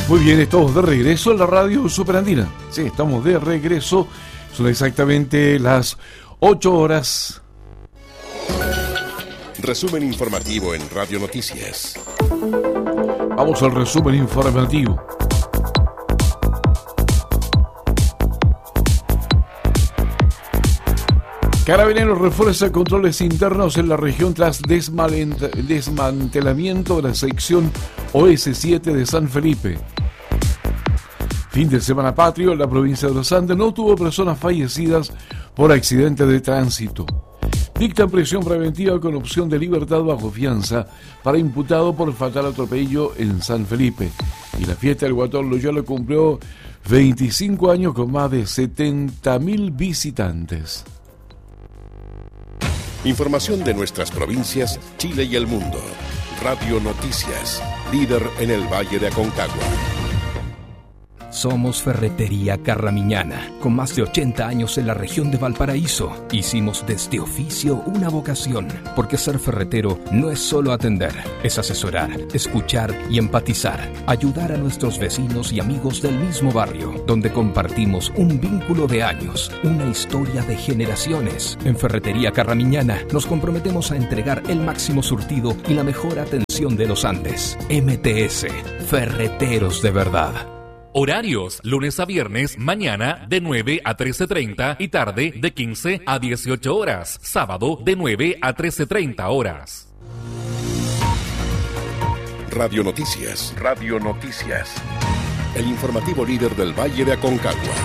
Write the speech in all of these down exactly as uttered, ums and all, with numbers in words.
Muy bien, estamos de regreso en la radio Superandina. Sí, estamos de regreso. Son exactamente las ocho horas. Resumen informativo en Radio Noticias. Vamos al resumen informativo. Carabineros refuerza controles internos en la región tras desmantelamiento de la sección O S siete de San Felipe. Fin de semana patrio en la provincia de Los Andes no tuvo personas fallecidas por accidente de tránsito. Dictan prisión preventiva con opción de libertad bajo fianza para imputado por fatal atropello en San Felipe. Y la fiesta del Guatón Loyola cumplió veinticinco años con más de setenta mil visitantes. Información de nuestras provincias, Chile y el mundo. Radio Noticias, líder en el Valle de Aconcagua. Somos Ferretería Carramiñana, con más de ochenta años en la región de Valparaíso. Hicimos de este oficio una vocación, porque ser ferretero no es solo atender, es asesorar, escuchar y empatizar, ayudar a nuestros vecinos y amigos del mismo barrio, donde compartimos un vínculo de años, una historia de generaciones. En Ferretería Carramiñana nos comprometemos a entregar el máximo surtido y la mejor atención de los Andes. M T S, Ferreteros de verdad. Horarios, lunes a viernes, mañana de nueve a trece treinta y tarde de quince a dieciocho horas. Sábado de nueve a trece treinta horas. Radio Noticias, Radio Noticias. El informativo líder del Valle de Aconcagua.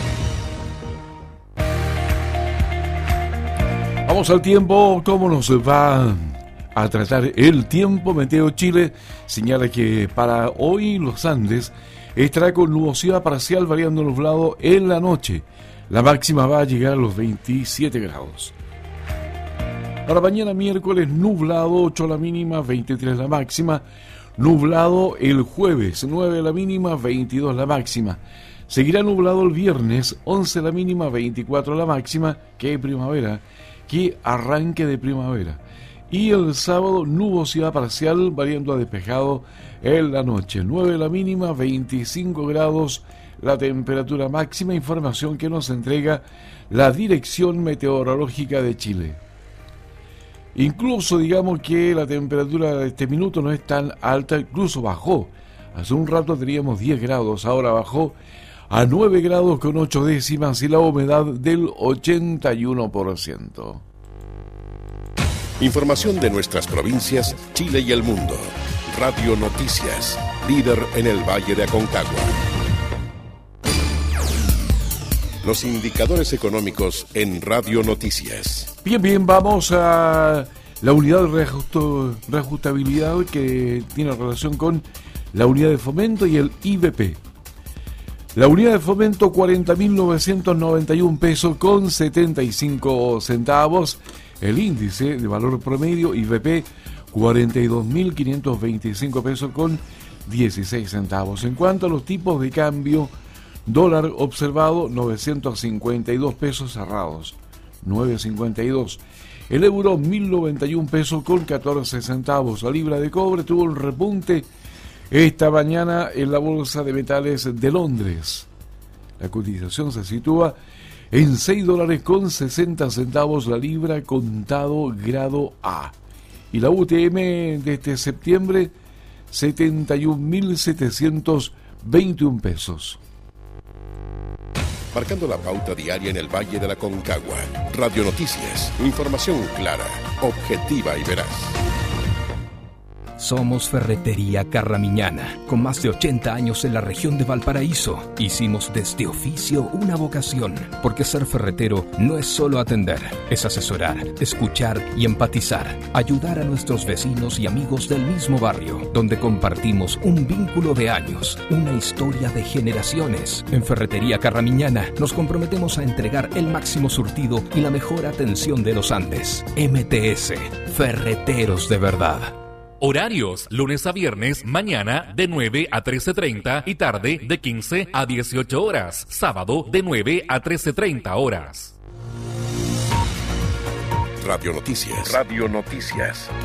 Vamos al tiempo, ¿cómo nos va a tratar el tiempo? Meteo Chile señala que para hoy los Andes estará con nubosidad parcial variando nublado en la noche. La máxima va a llegar a los veintisiete grados. Para mañana miércoles nublado, ocho la mínima, veintitrés la máxima. Nublado el jueves, nueve la mínima, veintidós la máxima. Seguirá nublado el viernes, once la mínima, veinticuatro la máxima. Qué primavera, qué arranque de primavera. Y el sábado nubosidad parcial variando a despejado en la noche, nueve la mínima, veinticinco grados la temperatura máxima, información que nos entrega la Dirección Meteorológica de Chile. Incluso digamos que la temperatura de este minuto no es tan alta, incluso bajó. Hace un rato teníamos diez grados, ahora bajó a nueve grados con ocho décimas y la humedad del ochenta y uno por ciento. Información de nuestras provincias, Chile y el mundo. Radio Noticias, líder en el Valle de Aconcagua. Los indicadores económicos en Radio Noticias. Bien, bien, vamos a la unidad de reajusto, reajustabilidad que tiene relación con la unidad de fomento y el I V P. La unidad de fomento cuarenta mil novecientos noventa y un pesos con setenta y cinco centavos. El índice de valor promedio I V P cuarenta y dos mil quinientos veinticinco pesos con dieciséis centavos. En cuanto a los tipos de cambio, dólar observado novecientos cincuenta y dos pesos cerrados, nueve cincuenta y dos. El euro mil noventa y un pesos con catorce centavos. La libra de cobre tuvo un repunte esta mañana en la bolsa de metales de Londres. La cotización se sitúa en seis dólares con sesenta centavos la libra contado grado A. Y la U T M de este septiembre, setenta y un mil setecientos veintiún pesos. Marcando la pauta diaria en el Valle de la Aconcagua. Radio Noticias, información clara, objetiva y veraz. Somos Ferretería Carramiñana, con más de ochenta años en la región de Valparaíso. Hicimos de este oficio una vocación, porque ser ferretero no es solo atender, es asesorar, escuchar y empatizar, ayudar a nuestros vecinos y amigos del mismo barrio, donde compartimos un vínculo de años, una historia de generaciones. En Ferretería Carramiñana nos comprometemos a entregar el máximo surtido y la mejor atención de los Andes. M T S, Ferreteros de verdad. Horarios, lunes a viernes, mañana de nueve a trece treinta y tarde de quince a dieciocho horas. Sábado de nueve a trece treinta horas. Radio Noticias. Radio Noticias.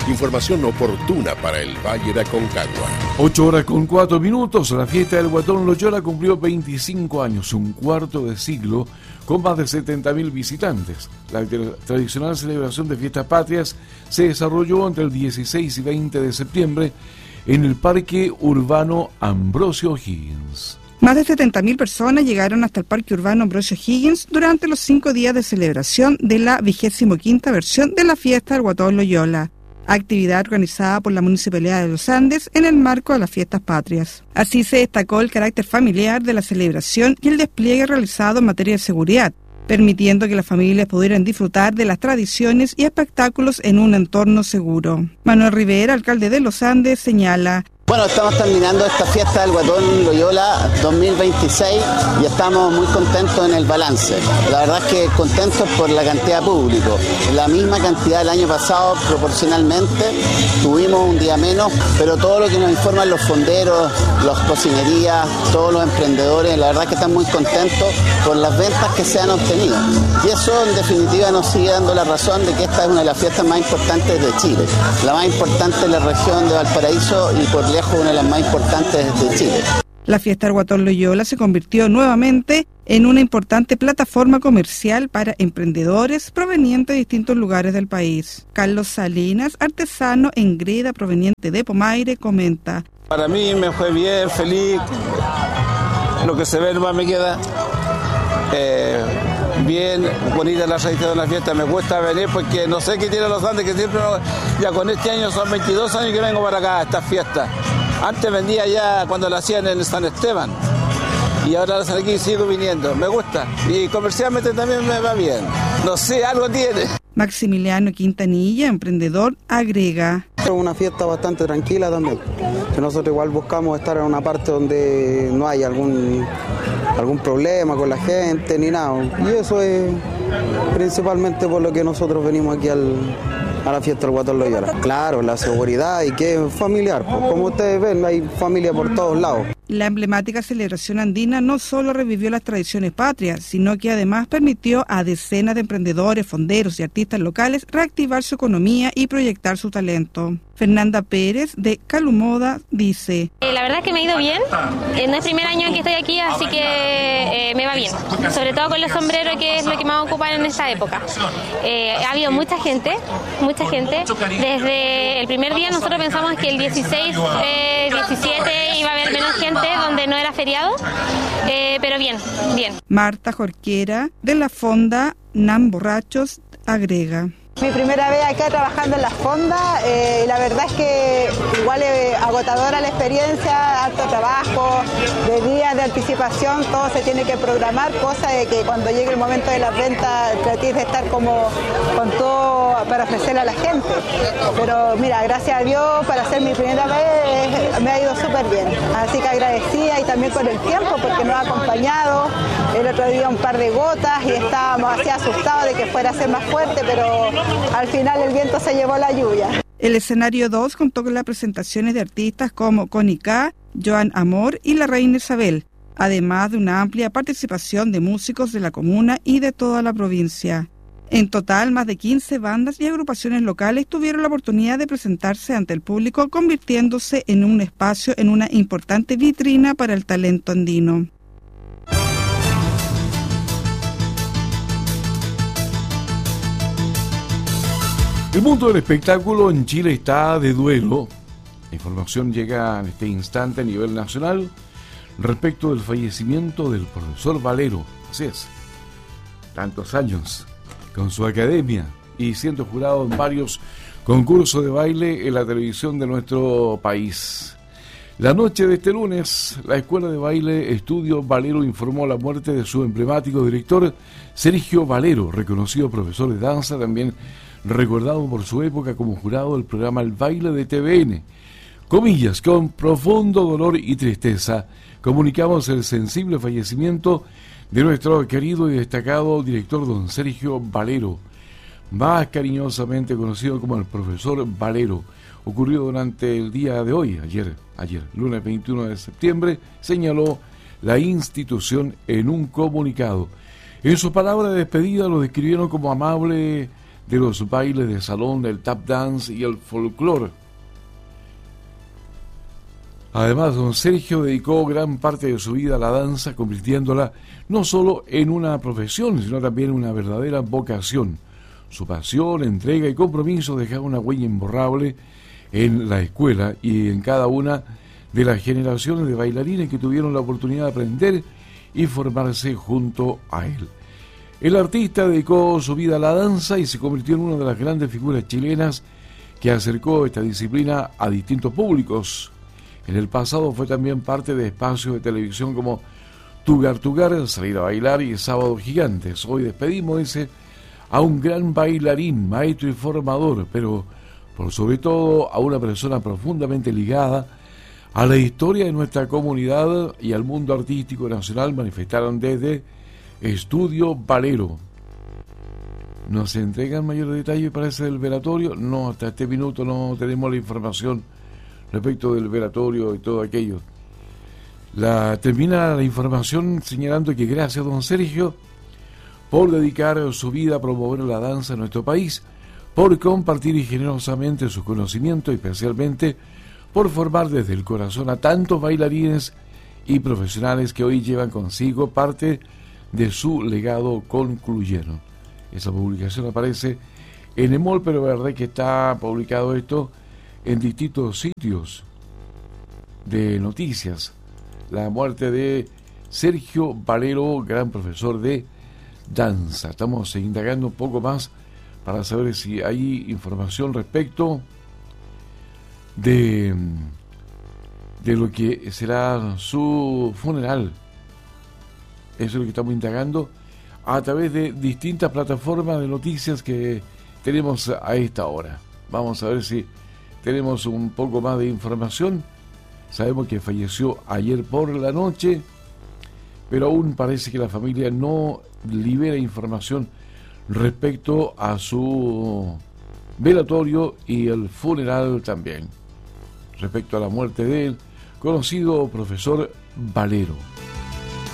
Información oportuna para el Valle de Aconcagua. Ocho horas con cuatro minutos. La fiesta del Guatón Loyola cumplió veinticinco años, un cuarto de siglo, con más de setenta mil visitantes. La tradicional celebración de fiestas patrias se desarrolló entre el dieciséis y veinte de septiembre en el Parque Urbano Ambrosio O'Higgins. Más de setenta mil personas llegaron hasta el Parque Urbano Ambrosio O'Higgins durante los cinco días de celebración de la vigésimo quinta versión de la fiesta del Guatón Loyola, actividad organizada por la Municipalidad de Los Andes en el marco de las fiestas patrias. Así se destacó el carácter familiar de la celebración y el despliegue realizado en materia de seguridad, permitiendo que las familias pudieran disfrutar de las tradiciones y espectáculos en un entorno seguro. Manuel Rivera, alcalde de Los Andes, señala: Bueno, estamos terminando esta fiesta del Guatón Loyola dos mil veintiséis y estamos muy contentos en el balance. La verdad es que contentos por la cantidad de público. La misma cantidad del año pasado proporcionalmente, tuvimos un día menos, pero todo lo que nos informan los fonderos, las cocinerías, todos los emprendedores, la verdad es que están muy contentos por las ventas que se han obtenido. Y eso en definitiva nos sigue dando la razón de que esta es una de las fiestas más importantes de Chile, la más importante de la región de Valparaíso y por lejos una de las más importantes de Chile. La fiesta del Guatón Loyola se convirtió nuevamente en una importante plataforma comercial para emprendedores provenientes de distintos lugares del país. Carlos Salinas, artesano en greda proveniente de Pomaire, comenta: Para mí me fue bien, feliz, lo que se ve nomás me queda. Eh, bien bonita la tradición de la fiesta, me cuesta venir porque no sé qué tiene Los Andes, que siempre, ya con este año son veintidós años que vengo para acá a esta fiesta. Antes vendía ya cuando la hacían en San Esteban y ahora aquí sigo viniendo, me gusta y comercialmente también me va bien, no sé, algo tiene. Maximiliano Quintanilla, emprendedor, agrega: Es una fiesta bastante tranquila también, que nosotros igual buscamos estar en una parte donde no hay algún algún problema con la gente ni nada, y eso es principalmente por lo que nosotros venimos aquí al, a la fiesta del Guatón Loyola. Claro, la seguridad y que es familiar, pues, como ustedes ven, hay familia por todos lados. La emblemática celebración andina no solo revivió las tradiciones patrias, sino que además permitió a decenas de emprendedores, fonderos y artistas locales reactivar su economía y proyectar su talento. Fernanda Pérez, de Calumoda, dice: eh, La verdad es que me ha ido bien, eh, no es el primer año que estoy aquí, así que eh, me va bien, sobre todo con los sombreros, que es lo que más ocupan en esta época. Eh, ha habido mucha gente, mucha gente, desde el primer día nosotros pensamos que el dieciséis, eh, diecisiete iba a haber menos gente, donde no era feriado, eh, pero bien, bien. Marta Jorquera, de la Fonda Nam Borrachos, agrega: Mi primera vez acá trabajando en la fonda, eh, la verdad es que igual es agotadora la experiencia, harto trabajo, de días de anticipación, todo se tiene que programar, cosa de que cuando llegue el momento de las ventas trates de estar como con todo para ofrecerle a la gente. Pero mira, gracias a Dios, para hacer mi primera vez me ha ido súper bien, así que agradecida y también por el tiempo porque nos ha acompañado. El otro día un par de gotas y estábamos así asustados de que fuera a ser más fuerte, pero al final el viento se llevó la lluvia. El escenario dos contó con las presentaciones de artistas como Connie K, Joan Amor y la Reina Isabel, además de una amplia participación de músicos de la comuna y de toda la provincia. En total, más de quince bandas y agrupaciones locales tuvieron la oportunidad de presentarse ante el público, convirtiéndose en un espacio en una importante vitrina para el talento andino. El mundo del espectáculo en Chile está de duelo. La información llega en este instante a nivel nacional respecto del fallecimiento del profesor Valero. Así es, tantos años con su academia y siendo jurado en varios concursos de baile en la televisión de nuestro país. La noche de este lunes, la Escuela de Baile Estudio Valero informó la muerte de su emblemático director Sergio Valero, reconocido profesor de danza, también recordado por su época como jurado del programa El Baile de T V N. Comillas: con profundo dolor y tristeza comunicamos el sensible fallecimiento de nuestro querido y destacado director don Sergio Valero, más cariñosamente conocido como el profesor Valero. Ocurrió durante el día de hoy, ayer, ayer, lunes veintiuno de septiembre, señaló la institución en un comunicado. En sus palabras de despedida lo describieron como amable, de los bailes de salón, del tap dance y el folclore. Además, don Sergio dedicó gran parte de su vida a la danza, convirtiéndola no solo en una profesión, sino también en una verdadera vocación. Su pasión, entrega y compromiso dejaron una huella imborrable en la escuela y en cada una de las generaciones de bailarines que tuvieron la oportunidad de aprender y formarse junto a él. El artista dedicó su vida a la danza y se convirtió en una de las grandes figuras chilenas que acercó esta disciplina a distintos públicos. En el pasado fue también parte de espacios de televisión como Tugar Tugar, Salir a Bailar y Sábados Gigantes. Hoy despedimos, dice, a un gran bailarín, maestro y formador, pero por sobre todo a una persona profundamente ligada a la historia de nuestra comunidad y al mundo artístico nacional, manifestaron desde Estudio Valero. ¿Nos se entregan mayores detalles para ese del velatorio? No, hasta este minuto no tenemos la información respecto del velatorio y todo aquello. La, termina la información señalando que gracias a don Sergio por dedicar su vida a promover la danza en nuestro país, por compartir generosamente sus conocimientos y especialmente por formar desde el corazón a tantos bailarines y profesionales que hoy llevan consigo parte de su legado, concluyeron. Esa publicación aparece en EMOL, pero la verdad es que está publicado esto en distintos sitios de noticias. La muerte de Sergio Valero, gran profesor de danza. Estamos indagando un poco más para saber si hay información respecto de, de lo que será su funeral. Eso es lo que estamos indagando a través de distintas plataformas de noticias que tenemos a esta hora. Vamos a ver si tenemos un poco más de información. Sabemos que falleció ayer por la noche, pero aún parece que la familia no libera información respecto a su velatorio y el funeral también, respecto a la muerte del conocido profesor Valero.